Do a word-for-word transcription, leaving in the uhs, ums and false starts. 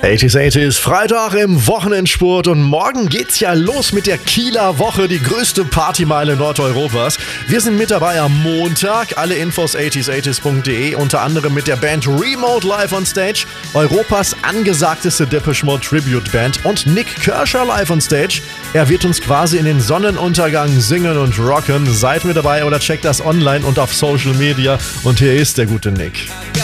achtziger achtziger, Freitag im Wochenendsport und morgen geht's ja los mit der Kieler Woche, die größte Partymeile Nordeuropas. Wir sind mit dabei am Montag, alle Infos achtziger achtziger punkt de, unter anderem mit der Band Remote live on stage, Europas angesagteste Depeche Mode Tribute Band und Nick Kershaw live on stage. Er wird uns quasi in den Sonnenuntergang singen und rocken. Seid mit dabei oder checkt das online und auf Social Media und hier ist der gute Nick.